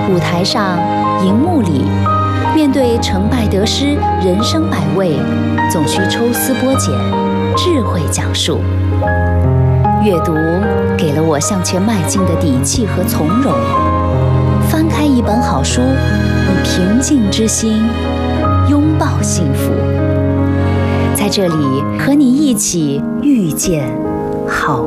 舞台上，荧幕里，面对成败得失、人生百味，总需抽丝剥茧，智慧讲述。阅读给了我向前迈进的底气和从容。翻开一本好书，以平静之心拥抱幸福。在这里和你一起遇见好